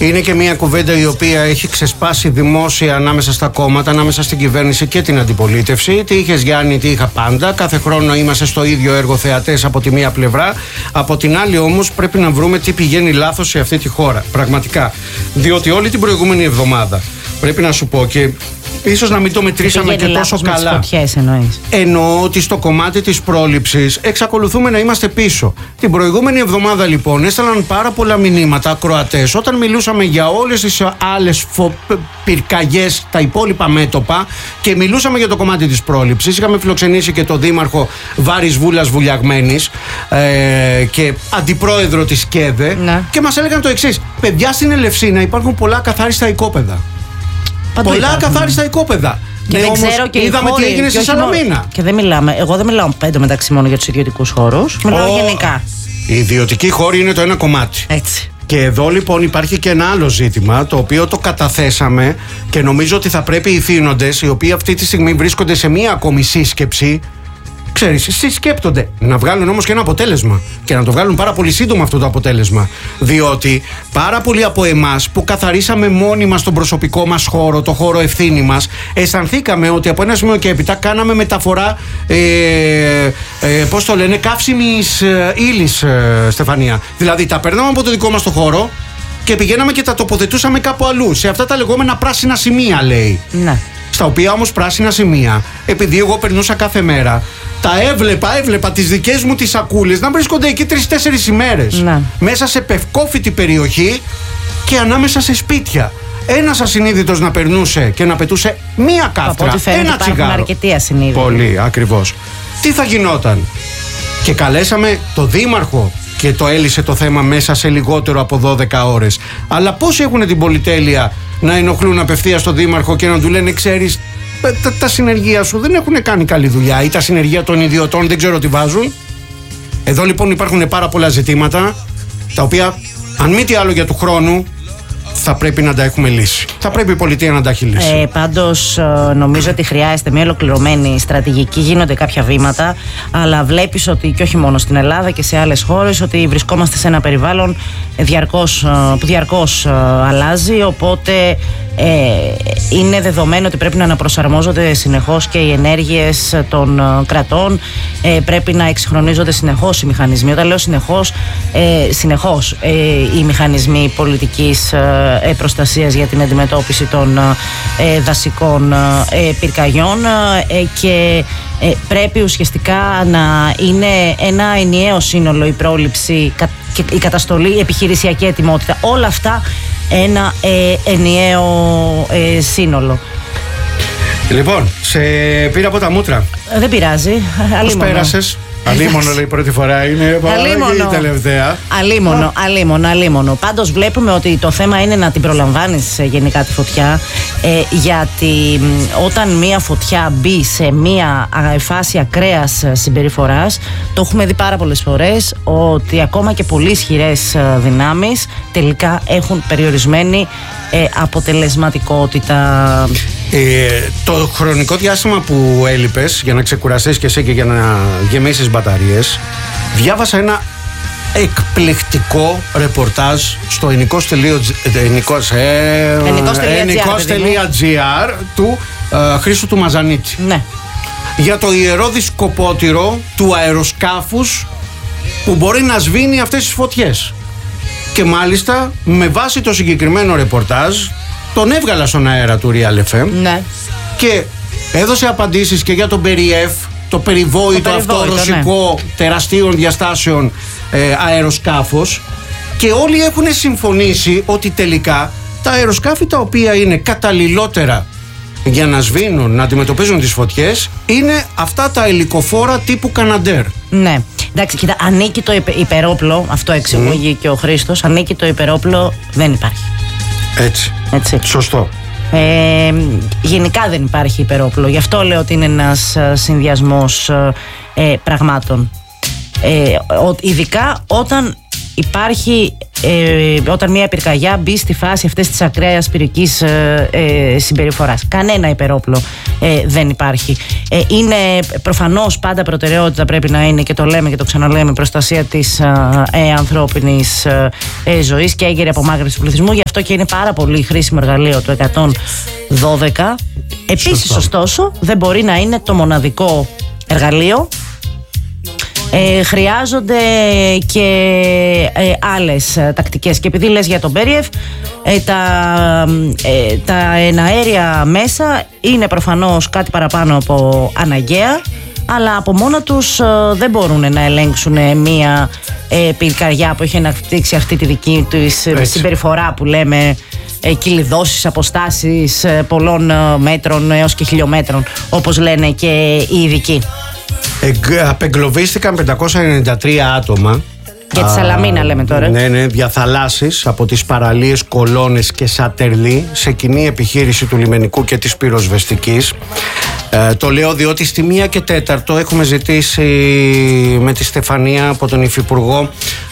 Είναι και μια κουβέντα η οποία έχει ξεσπάσει δημόσια ανάμεσα στα κόμματα, ανάμεσα στην κυβέρνηση και την αντιπολίτευση. Τι είχες Γιάννη, τι είχα πάντα. Κάθε χρόνο είμαστε στο ίδιο έργο θεατές από τη μία πλευρά. Από την άλλη όμως πρέπει να βρούμε τι πηγαίνει λάθος σε αυτή τη χώρα. Πραγματικά. Διότι όλη την προηγούμενη εβδομάδα, πρέπει να σου πω, και ίσως να μην το μετρήσαμε και τόσο καλά. Φωτιές εννοείς? Εννοώ ότι στο κομμάτι της πρόληψης εξακολουθούμε να είμαστε πίσω. Την προηγούμενη εβδομάδα λοιπόν έστελναν πάρα πολλά μηνύματα ακροατές όταν μιλούσαμε για όλες τις άλλες πυρκαγιές, τα υπόλοιπα μέτωπα, και μιλούσαμε για το κομμάτι της πρόληψης. Είχαμε φιλοξενήσει και τον δήμαρχο Βάρης Βούλας Βουλιαγμένης και αντιπρόεδρο της ΚΕΔΕ, ναι. Και μας έλεγαν το εξής: παιδιά, στην Ελευσίνα υπάρχουν πολλά ακαθάριστα οικόπεδα. Πολλά ακαθάριστα οικόπεδα. Και δεν ξέρω και είδαμε τι έγινε στη Σαλαμίνα. Και δεν μιλάμε, εγώ δεν μιλάω εντωμεταξύ μόνο για τους ιδιωτικούς χώρους. Μιλάω γενικά. Οι ιδιωτικοί χώροι είναι το ένα κομμάτι. Έτσι. Και εδώ λοιπόν υπάρχει και ένα άλλο ζήτημα, το οποίο το καταθέσαμε και νομίζω ότι θα πρέπει οι θύνοντες, οι οποίοι αυτή τη στιγμή βρίσκονται σε μία ακόμη σύσκεψη, ξέρεις, σκέπτονται να βγάλουν όμως και ένα αποτέλεσμα, και να το βγάλουν πάρα πολύ σύντομα αυτό το αποτέλεσμα. Διότι πάρα πολλοί από εμάς που καθαρίσαμε μόνοι μας τον προσωπικό μας χώρο, το χώρο ευθύνη μας, αισθανθήκαμε ότι από ένα σημείο και έπειτα κάναμε μεταφορά, πώς το λένε, καύσιμης ύλης, Στεφανία. Δηλαδή τα παίρναμε από το δικό μας το χώρο και πηγαίναμε και τα τοποθετούσαμε κάπου αλλού, σε αυτά τα λεγόμενα πράσινα σημεία, λέει. Ναι. Στα οποία όμως πράσινα σημεία, επειδή εγώ περνούσα κάθε μέρα, τα έβλεπα τις δικές μου τις σακούλες να βρίσκονται εκεί 3-4 ημέρες. Ναι. Μέσα σε πευκόφυτη περιοχή και ανάμεσα σε σπίτια. Ένας ασυνείδητος να περνούσε και να πετούσε μία κάφτρα, ένα τσιγάρο. Αρκετοί ασυνείδητοι. Πολύ, ακριβώς. Τι θα γινόταν? Και καλέσαμε το δήμαρχο και το έλυσε το θέμα μέσα σε λιγότερο από 12 ώρες. Αλλά πώς έχουν την πολυτέλεια να ενοχλούν απευθείας τον δήμαρχο και να του λένε, ξέρεις, τα συνεργεία σου δεν έχουν κάνει καλή δουλειά, ή τα συνεργεία των ιδιωτών δεν ξέρω τι βάζουν. Εδώ λοιπόν υπάρχουν πάρα πολλά ζητήματα, τα οποία αν μη τι άλλο για του χρόνου θα πρέπει να τα έχουμε λύσει. Θα πρέπει η πολιτεία να τα έχει λύσει. Πάντως νομίζω ότι χρειάζεται μια ολοκληρωμένη στρατηγική. Γίνονται κάποια βήματα, αλλά βλέπεις ότι και όχι μόνο στην Ελλάδα και σε άλλες χώρες, ότι βρισκόμαστε σε ένα περιβάλλον που διαρκώς αλλάζει, οπότε είναι δεδομένο ότι πρέπει να αναπροσαρμόζονται συνεχώς και οι ενέργειες των κρατών, πρέπει να εξυγχρονίζονται συνεχώς οι μηχανισμοί. Όταν λέω συνεχώς οι μηχανισμοί πολιτικής προστασίας για την αντιμετώπιση των δασικών πυρκαγιών, και πρέπει ουσιαστικά να είναι ένα ενιαίο σύνολο η πρόληψη, η καταστολή, η επιχειρησιακή ετοιμότητα. Όλα αυτά ένα ενιαίο σύνολο. Λοιπόν, σε πήρα από τα μούτρα. Δεν πειράζει. Πώς πέρασες? Αλίμονο λέει πρώτη φορά, είναι η τελευταία. Αλίμονο. Πάντως βλέπουμε ότι το θέμα είναι να την προλαμβάνεις γενικά τη φωτιά, γιατί όταν μία φωτιά μπει σε μία φάση ακραίας συμπεριφοράς, το έχουμε δει πάρα πολλές φορές ότι ακόμα και πολύ ισχυρές δυνάμεις τελικά έχουν περιορισμένη αποτελεσματικότητα. Το χρονικό διάστημα που έλειπες για να ξεκουραστείς και εσύ και για να γεμίσεις μπαταρίες, διάβασα ένα εκπληκτικό ρεπορτάζ στο ενικός.gr του Χρήστου του Μαζανίτη. Ναι. Για το ιερό δισκοπότηρο του αεροσκάφους που μπορεί να σβήνει αυτές τις φωτιές. Και μάλιστα με βάση το συγκεκριμένο ρεπορτάζ τον έβγαλα στον αέρα του Real FM. Ναι. Και έδωσε απαντήσεις και για τον Περιεφ, το περιβόητο αυτό ρωσικό, ναι, τεραστίων διαστάσεων αεροσκάφος, και όλοι έχουν συμφωνήσει ότι τελικά τα αεροσκάφη τα οποία είναι καταλληλότερα για να σβήνουν, να αντιμετωπίζουν τις φωτιές, είναι αυτά τα ελικοφόρα τύπου Καναντέρ. Ναι. Εντάξει, κοίτα, ανήκει το υπερόπλο, αυτό εξηγεί και ο Χρήστος, ανήκει το υπερόπλο, δεν υπάρχει. Έτσι. Σωστό. Γενικά δεν υπάρχει υπερόπλο, γι' αυτό λέω ότι είναι ένας συνδυασμός πραγμάτων. Ειδικά όταν υπάρχει όταν μια πυρκαγιά μπει στη φάση αυτής της ακραίας πυρικής συμπεριφοράς. Κανένα υπερόπλο δεν υπάρχει. Είναι προφανώς πάντα προτεραιότητα, πρέπει να είναι, και το λέμε και το ξαναλέμε, προστασία της ανθρώπινης ζωής και έγκαιρη απομάκρυνση του πληθυσμού. Γι' αυτό και είναι πάρα πολύ χρήσιμο εργαλείο το 112. Επίσης, ωστόσο, δεν μπορεί να είναι το μοναδικό εργαλείο. Χρειάζονται και άλλες τακτικές. Και επειδή λες για τον Μπέριεφ, τα εναέρια μέσα είναι προφανώς κάτι παραπάνω από αναγκαία, αλλά από μόνα τους δεν μπορούν να ελέγξουν μία πυρκαγιά που έχει αναπτύξει αυτή τη δική της συμπεριφορά που λέμε, κυλιδώσεις, αποστάσεις πολλών μέτρων έως και χιλιόμετρων, όπως λένε και οι ειδικοί. Απεγκλωβίστηκαν 593 άτομα. Για τη Σαλαμίνα λέμε τώρα. Ναι, διαθαλάσσεις από τις παραλίες Κολώνες και Σατερλί σε κοινή επιχείρηση του λιμενικού και της πυροσβεστικής. Το λέω διότι στη 1 και 4 έχουμε ζητήσει με τη Στεφανία από τον Υφυπουργό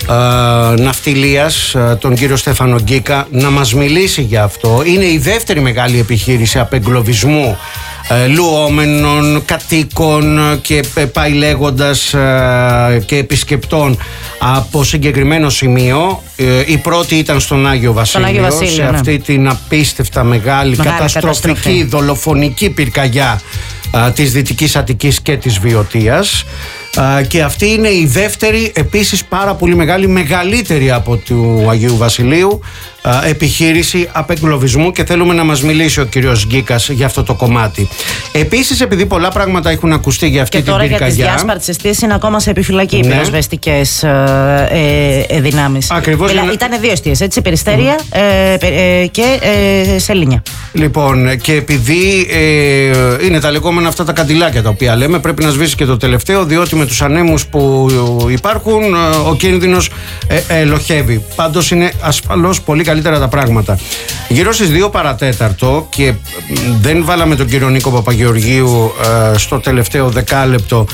Ναυτιλίας, τον κύριο Στέφανο Γκίκα, να μας μιλήσει για αυτό. Είναι η δεύτερη μεγάλη επιχείρηση απεγκλωβισμού λουόμενων, κατοίκων και πάει λέγοντας και επισκεπτών από συγκεκριμένο σημείο. Η πρώτη ήταν στον Άγιο Βασίλειο, σε αυτή την απίστευτα μεγάλη καταστροφική δολοφονική πυρκαγιά της Δυτικής Αττικής και της Βιωτίας. Και αυτή είναι η δεύτερη, επίσης πάρα πολύ μεγάλη, μεγαλύτερη από του Αγίου Βασιλείου επιχείρηση απεγκλωβισμού, και θέλουμε να μας μιλήσει ο κύριος Γκίκας για αυτό το κομμάτι. Επίσης, επειδή πολλά πράγματα έχουν ακουστεί για αυτή την πυρκαγιά. Και τώρα για τις διάσπαρτες αιστείες είναι ακόμα σε επιφυλακή οι πυροσβεστικές δυνάμεις. Ακριβώς. Ήταν 2 αιστείες, έτσι, Περιστέρια και Σελήνια. Λοιπόν, και επειδή είναι τα λεγόμενα αυτά τα καντιλάκια τα οποία λέμε, πρέπει να σβήσει και το τελευταίο, διότι με τους ανέμους που υπάρχουν ο κίνδυνος ελοχεύει. Πάντως είναι ασφαλώς πολύ καλύτερα τα πράγματα. Γύρω στις 2 παρατέταρτο, και δεν βάλαμε τον κύριο Νίκο Παπαγεωργίου στο τελευταίο δεκάλεπτο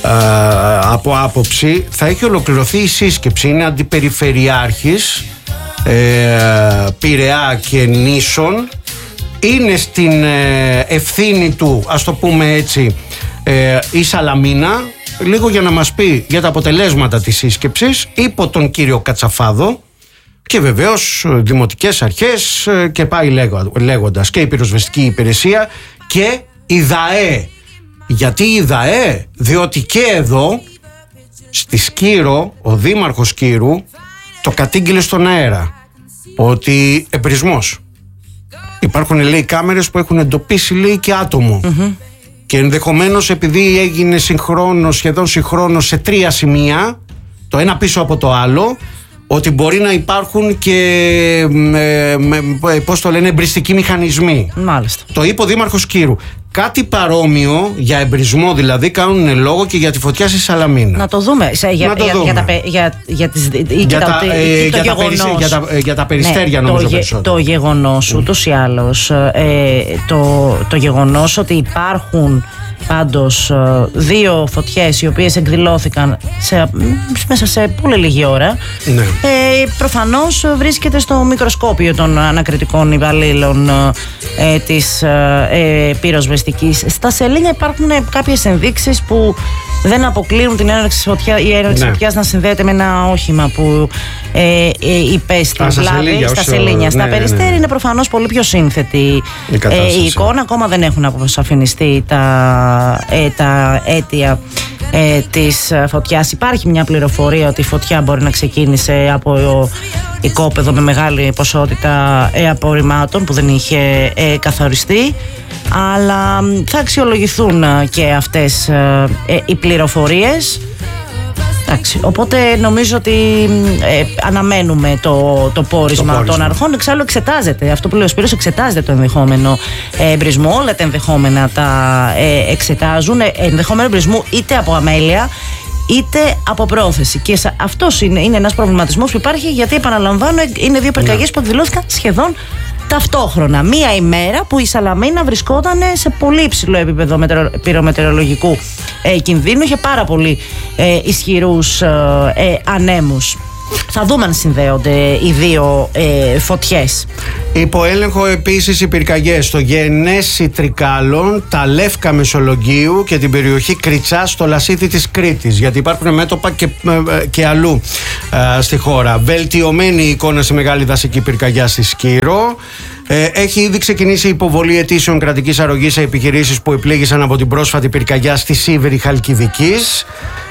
από άποψη, θα έχει ολοκληρωθεί η σύσκεψη. Είναι αντιπεριφερειάρχης Πειραιά και Νήσων. Είναι στην ευθύνη του, ας το πούμε έτσι, η Σαλαμίνα, λίγο για να μας πει για τα αποτελέσματα της σύσκεψης, υπό τον κύριο Κατσαφάδο, και βεβαίως δημοτικές αρχές και πάει λέγοντας, και η πυροσβεστική υπηρεσία και η ΔΑΕ. Γιατί η ΔΑΕ? Διότι και εδώ στη Σκύρο, ο δήμαρχος Σκύρου το κατήγγειλε στον αέρα ότι εμπρισμός. Υπάρχουν, λέει, κάμερες που έχουν εντοπίσει, λέει, και άτομο. Και ενδεχομένως, επειδή έγινε σχεδόν συγχρόνως σε 3 σημεία, το ένα πίσω από το άλλο, ότι μπορεί να υπάρχουν και πώς το λένε, εμπριστικοί μηχανισμοί. Μάλιστα. Το είπε ο δήμαρχος Κύρου. Κάτι παρόμοιο, για εμπρισμό δηλαδή, κάνουν λόγο και για τη φωτιά στη Σαλαμίνα. Να το δούμε. Για τα περιστέρια, νομίζω περισσότερο. Το γεγονός, ούτως ή άλλως, το γεγονός ότι υπάρχουν πάντως 2 φωτιές οι οποίες εκδηλώθηκαν μέσα σε πολύ λίγη ώρα, ναι, προφανώς βρίσκεται στο μικροσκόπιο των ανακριτικών υπαλλήλων της πυροσβεστικής. Στα σελήνια υπάρχουν κάποιες ενδείξεις που δεν αποκλείουν την έναρξη φωτιάς, η έναρξη φωτιάς να συνδέεται με ένα όχημα που υπέστη βλάβη στα σελήνια. Στα περιστέρια είναι προφανώς πολύ πιο σύνθετη η εικόνα. Ακόμα δεν έχουν αποσαφινιστεί τα αίτια της φωτιάς. Υπάρχει μια πληροφορία ότι η φωτιά μπορεί να ξεκίνησε από οικόπεδο με μεγάλη ποσότητα απορριμμάτων που δεν είχε καθοριστεί, αλλά θα αξιολογηθούν και αυτές οι πληροφορίες. Εντάξει, οπότε νομίζω ότι αναμένουμε το πόρισμα των αρχών. Εξάλλου εξετάζεται, αυτό που λέει ο Σπύρος, εξετάζεται το ενδεχόμενο εμπρισμού. Όλα τα ενδεχόμενα τα εξετάζουν. Ενδεχόμενο εμπρισμού είτε από αμέλεια είτε από πρόθεση. Και αυτός είναι ένας προβληματισμός που υπάρχει, γιατί επαναλαμβάνω, είναι 2 πυρκαγιές που εκδηλώθηκαν σχεδόν ταυτόχρονα. Μία ημέρα που η Σαλαμίνα βρισκόταν σε πολύ υψηλό επίπεδο πυρομετεωρολογικού κινδύνου, είχε πάρα πολύ ισχυρούς ανέμους. Θα δούμε αν συνδέονται οι δύο φωτιές. Υπό έλεγχο επίσης οι πυρκαγιές στο Γενέσι Τρικάλων, τα Λεύκα Μεσολογγίου και την περιοχή Κριτσά στο Λασίθι της Κρήτης, γιατί υπάρχουν μέτωπα και αλλού στη χώρα. Βελτιωμένη εικόνα στη μεγάλη δασική πυρκαγιά στη Σκύρο. Έχει ήδη ξεκινήσει η υποβολή αιτήσεων κρατικής αρρωγής σε επιχειρήσεις που επλήγησαν από την πρόσφατη πυρκαγιά στη Σίβηρη Χαλκιδικής.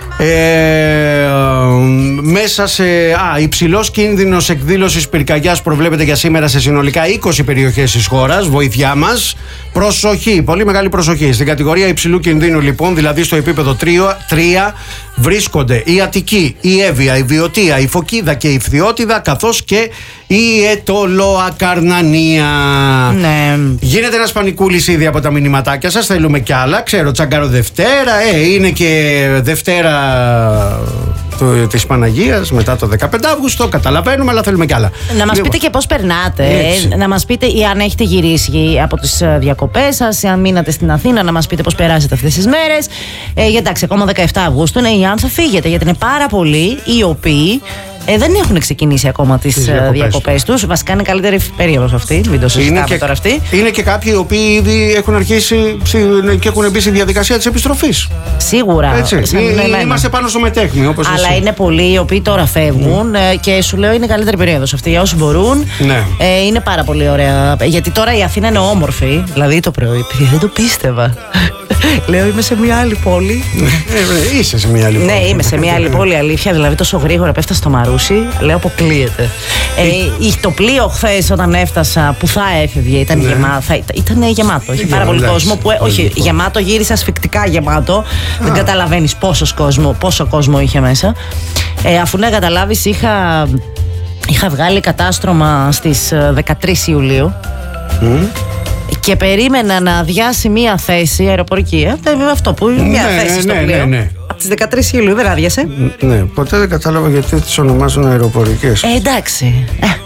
Μέσα σε υψηλός κίνδυνος εκδήλωσης πυρκαγιάς προβλέπεται για σήμερα σε συνολικά 20 περιοχές της χώρας. Βοήθειά μας. Προσοχή, πολύ μεγάλη προσοχή. Στην κατηγορία υψηλού κινδύνου, λοιπόν, δηλαδή στο επίπεδο 3, βρίσκονται η Αττική, η Εύβοια, η Βιωτία, η Φωκίδα και η Φθιώτιδα, καθώς και η Αιτωλοακαρνανία. Ναι. Γίνεται ένας πανικούλης ήδη από τα μηνυματάκια σας. Θέλουμε κι άλλα. Ξέρω, Τσαγκάρο Δευτέρα. Είναι και Δευτέρα της Παναγίας μετά το 15 Αύγουστο. Καταλαβαίνουμε, αλλά θέλουμε κι άλλα. Να μας πείτε και πώς περνάτε. Να μας πείτε αν έχετε γυρίσει από τις διακοπές σας, αν μείνατε στην Αθήνα, να μας πείτε πώς περάσετε αυτές τις μέρες. Γιατί εντάξει, ακόμα 17 Αυγούστου είναι ή αν θα φύγετε, γιατί είναι πάρα πολλοί οι οποίοι δεν έχουν ξεκινήσει ακόμα τις διακοπές τους. Βασικά είναι καλύτερη περίοδος αυτή. Μην το συζητάμε τώρα αυτή. Είναι και κάποιοι οι οποίοι ήδη έχουν αρχίσει και έχουν μπει στη διαδικασία της επιστροφής. Σίγουρα. Είμαστε πάνω στο μετέχμιο, όπως αλλά εσύ. Είναι πολλοί οι οποίοι τώρα φεύγουν και σου λέω είναι καλύτερη περίοδος αυτή. Για όσοι μπορούν. Ναι. Είναι πάρα πολύ ωραία. Γιατί τώρα η Αθήνα είναι όμορφη. Δηλαδή το πρωί, δεν το πίστευα. Λέω είμαι σε μια άλλη πόλη. Είσαι σε μια άλλη πόλη. Ναι, είμαι σε μια άλλη πόλη, αλήθεια. Δηλαδή τόσο γρήγορα πέφτασα στο Μαρούσι. Λέω αποκλείεται. Το πλοίο χθες όταν έφτασα που θα έφευγε ήταν γεμάτο. Είχε πάρα πολύ κόσμο. Όχι, γεμάτο, γύρισε ασφυκτικά γεμάτο. Δεν καταλαβαίνεις πόσο κόσμο είχε μέσα. Αφού να καταλάβεις, είχα βγάλει κατάστρωμα στις 13 Ιουλίου. Και περίμενα να αδειάσει μία θέση αεροπορική. Αυτό που είναι μία θέση στο πλοίο. Από τις 13 Ιουλίου δεν άδειασε. Ναι, ποτέ δεν κατάλαβα γιατί τις ονομάζουν αεροπορικές. Εντάξει.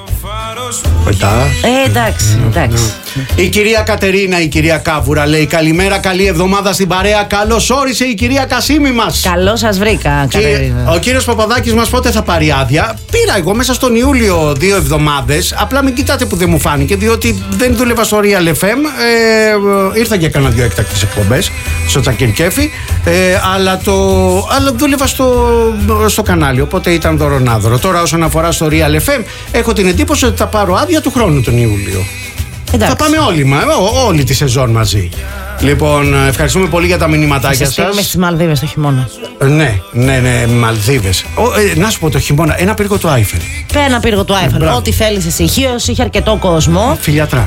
Εντάξει. Η κυρία Κατερίνα, η κυρία Κάβουρα λέει καλημέρα, καλή εβδομάδα στην παρέα. Καλώς όρισε η κυρία Κασίμη μας. Καλώς σας βρήκα, Κατερίνα. Ο κύριος Παπαδάκης μας πότε θα πάρει άδεια? Πήρα εγώ μέσα στον Ιούλιο 2 εβδομάδες. Απλά μην κοιτάτε που δεν μου φάνηκε, διότι δεν δούλευα στο Real FM. Ήρθα και έκανα 2 έκτακτες εκπομπές στο Τσακυρκέφι. Αλλά δούλευα στο κανάλι, οπότε ήταν δωρονάδωρο. Τώρα όσον αφορά στο Real FM, έχω την εντύπωση ότι θα πάρω άδεια του χρόνου τον Ιούλιο. Εντάξει. Θα πάμε όλη τη σεζόν μαζί. Λοιπόν, ευχαριστούμε πολύ για τα μηνυματάκια σας. Θα στείλουμε στις Μαλδίβες το χειμώνα. Ναι, Μαλδίβες. Να σου πω το χειμώνα, ένα πύργο του Άιφελ. Ένα πύργο του Άιφελ. Ό,τι θέλεις εσύ. Χίος είχε αρκετό κόσμο. Φιλιατρά.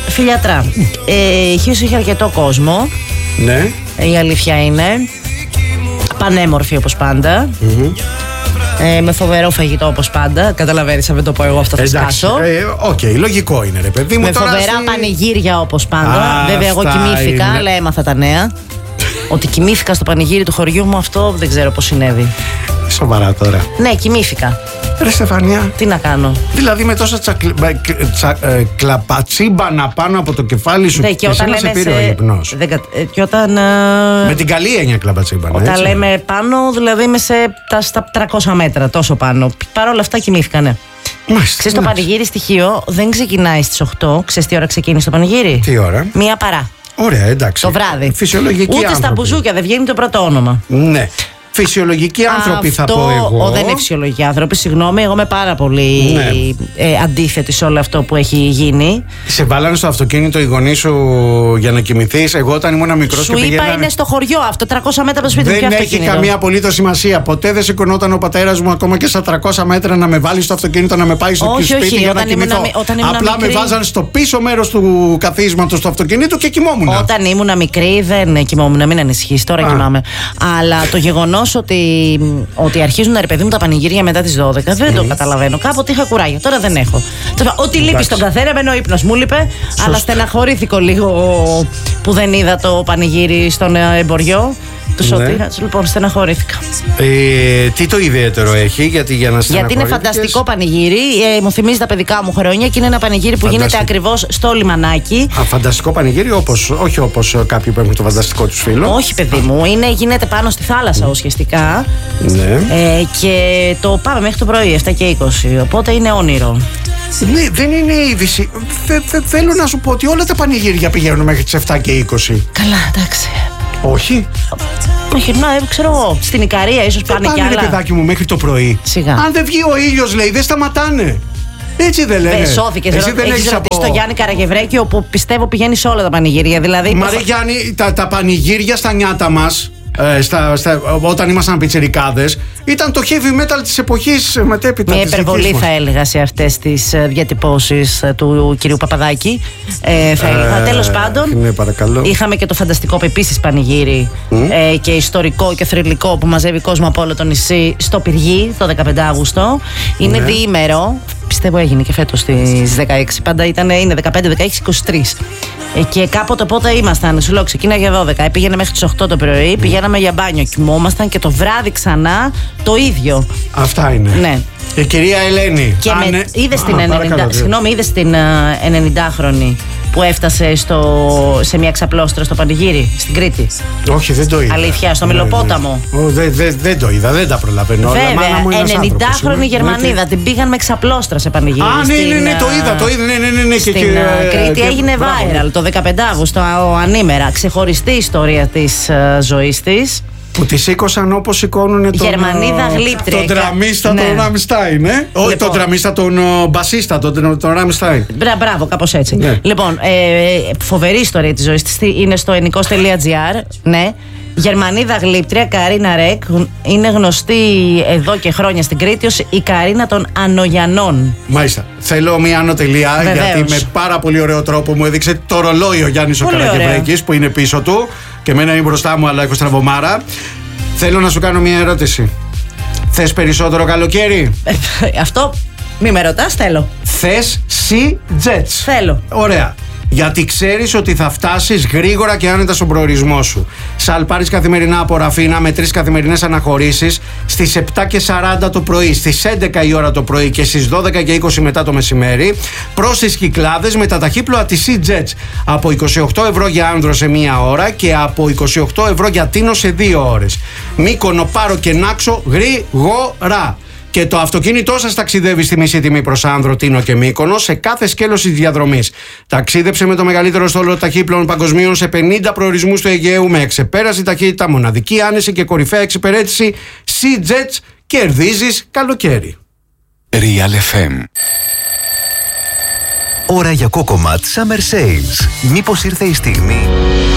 Χίος είχε αρκετό κόσμο. Ναι. Η αλήθεια είναι. Πανέμορφη όπως πάντα. Με φοβερό φαγητό όπως πάντα. Καταλαβαίνεις, αν δεν το πω εγώ αυτό θα σκάσω. Οκ, λογικό είναι ρε παιδί μου. Με φοβερά πανηγύρια όπως πάντα. Βέβαια εγώ κοιμήθηκα, αλλά έμαθα τα νέα. Ότι κοιμήθηκα στο πανηγύρι του χωριού μου, αυτό δεν ξέρω πώς συνέβη. Σοβαρά τώρα? Ναι, κοιμήθηκα. Ρε Στεφανία, τι να κάνω? Δηλαδή με τόσα κλαπατσίμπανα πάνω από το κεφάλι σου, και όταν σε πήρε ο ύπνος. Και όταν, με την καλή έννοια κλαπατσίμπανα. Όταν έτσι λέμε πάνω, δηλαδή είμαι στα 300 μέτρα, τόσο πάνω. Παρ' όλα αυτά κοιμήθηκανε. Ξέρεις, το πανηγύρι στοιχείο δεν ξεκινάει στις 8. Ξέρεις τι ώρα ξεκίνησε το πανηγύρι? Τι ώρα? 1 παρά. Ωραία, εντάξει. Το βράδυ. Φυσιολογική Ούτε άνθρωποι. Στα μπουζούκια δεν βγαίνει το πρώτο όνομα. Ναι. Φυσιολογικοί άνθρωποι θα πω εγώ. Δεν είναι φυσιολογικοί άνθρωποι, συγγνώμη. Εγώ είμαι πάρα πολύ αντίθετη σε όλο αυτό που έχει γίνει. Σε βάλανε στο αυτοκίνητο οι γονείς σου για να κοιμηθείς? Εγώ όταν ήμουν μικρός και πήγαινα. Σου είπα είναι στο χωριό αυτό, 300 μέτρα από το σπίτι μου. Δεν έχει καμία απολύτως σημασία. Ποτέ δεν σηκωνόταν ο πατέρας μου ακόμα και στα 300 μέτρα να με βάλει στο αυτοκίνητο να με πάει στο σπίτι για να κοιμηθώ. Απλά με βάζαν στο πίσω μέρος του καθίσματος του αυτοκινήτου και κοιμόμουν. Όταν ήμουν μικρή δεν κοιμόμουν, μην ανησυχείς, τώρα κοιμάμαι. Αλλά το γεγονός ότι αρχίζουν να ρεπαιδούν τα πανηγύρια μετά τις 12 δεν το καταλαβαίνω. Κάποτε είχα κουράγιο, τώρα δεν έχω. Ό,τι λείπει στον καθένα, εμένα ο ύπνος μου λείπε, αλλά στεναχωρήθηκα λίγο που δεν είδα το πανηγύρι στον εμποριό. του Σωτήρας. Λοιπόν, στεναχωρήθηκα. Τι το ιδιαίτερο έχει, γιατί είναι φανταστικό πανηγύρι. Μου θυμίζει τα παιδικά μου χρόνια και είναι ένα πανηγύρι που γίνεται ακριβώς στο λιμανάκι. Φανταστικό πανηγύρι, όχι όπως κάποιοι που έχουν το φανταστικό τους φίλο. Όχι, παιδί μου, γίνεται πάνω στη θάλασσα ουσιαστικά. Ναι. Και το πάμε μέχρι το πρωί, 7 και 20. Οπότε είναι όνειρο. Ναι, δεν είναι είδηση. Θέλω να σου πω ότι όλα τα πανηγύρια πηγαίνουν μέχρι τις 7 και 20. Καλά, εντάξει. Όχι. Όχι, ξέρω εγώ. Στην Ικαρία ίσως πάνε κι άλλα. Πάνε, παιδάκι μου, μέχρι το πρωί. Σιγά. Αν δεν βγει ο ήλιος, λέει, δεν σταματάνε. Έτσι δεν λένε. Σώθηκες. Έχεις ρωτήσει τον Γιάννη Καραγευρέκη, όπου πιστεύω πηγαίνει σε όλα τα πανηγύρια. Δηλαδή, Μαρή Γιάννη, τα πανηγύρια στα νιάτα μας, όταν ήμασταν πιτσιρικάδες, ήταν το heavy metal της εποχής μετέπειτα. Μια υπερβολή θα έλεγα σε αυτές τις διατυπώσεις του κυρίου Παπαδάκη. Θα έλεγα. Τέλος πάντων, ναι, παρακαλώ. Είχαμε και το φανταστικό Πεπίσεις πανηγύρι και ιστορικό και θρυλικό που μαζεύει κόσμο από όλο το νησί στο Πυργί το 15 Αύγουστο. Είναι διήμερο. Πιστεύω έγινε και φέτος στις 16. Πάντα είναι 15, 16, 23. Και κάποτε πότε ήμασταν, σου λέω, ξεκίναγε 12. Πήγαινε μέχρι τις 8 το πρωί, πηγαίναμε για μπάνιο, κοιμόμασταν και το βράδυ ξανά το ίδιο. Αυτά είναι. Ναι. Η κυρία Ελένη. Και είδες την 90χρονη που έφτασε σε μια ξαπλώστρα στο πανηγύρι στην Κρήτη? Όχι, δεν το είδα. Αλήθεια, στο Μελοπόταμο. Δεν το είδα, δεν τα προλαβαίνω. Βέβαια, 90χρονη Γερμανίδα την πήγαν με ξαπλώστρα σε πανηγύρι. Ναι, το είδα. Ναι. Στην Κρήτη έγινε viral το 15 Αύγουστο, ανήμερα. Ξεχωριστή ιστορία της ζωής της. Που τη σήκωσαν όπως σηκώνουν τον Γερμανίδα γλύπτρια. Τον δραμίστα τον Ράμσταϊν, όχι τον δραμίστα τον μπασίστα, τον Ράμσταϊν. Μπράβο, κάπως έτσι. Ναι. Λοιπόν, φοβερή ιστορία της ζωής της είναι στο ενικός.gr. Ναι. Γερμανίδα γλύπτρια, Καρίνα Ρεκ, είναι γνωστή εδώ και χρόνια στην Κρήτη ως η Καρίνα των Ανογιανών. Μάλιστα. Θέλω μία ανωτελεία, γιατί με πάρα πολύ ωραίο τρόπο μου έδειξε το ρολόι ο Γιάννης ο Καραγευρέκης που είναι πίσω του και εμένα είναι μπροστά μου, αλλά έχω στραβωμάρα. Θέλω να σου κάνω μία ερώτηση. Θες περισσότερο καλοκαίρι? Αυτό μη με ρωτάς, θέλω. Θες Sea Jets? Θέλω. Ωραία. Γιατί ξέρεις ότι θα φτάσεις γρήγορα και άνετα στον προορισμό σου. Σαλπάρεις καθημερινά από Ραφίνα με 3 καθημερινές αναχωρήσεις στις 7 και 40 το πρωί, στις 11 η ώρα το πρωί και στις 12 και 20 μετά το μεσημέρι, προς τις Κυκλάδες με τα ταχύπλοα της Sea Jets. Από 28 ευρώ για Άνδρο σε 1 ώρα και από 28 ευρώ για Τίνο σε 2 ώρες. Μύκονο, Πάρο και Νάξο γρήγορα. Και το αυτοκίνητό σας ταξιδεύει στη μισή τιμή προς Άνδρο, Τίνο και Μύκονο σε κάθε σκέλος της διαδρομής. Ταξίδεψε με το μεγαλύτερο στόλο ταχύπλων παγκοσμίων σε 50 προορισμούς του Αιγαίου με εξεπέραση ταχύτητα, μοναδική άνεση και κορυφαία εξυπηρέτηση. Sea Jets, κερδίζεις καλοκαίρι. Real FM. Ώρα για Cocomat Summer Sales. Μήπως ήρθε η στιγμή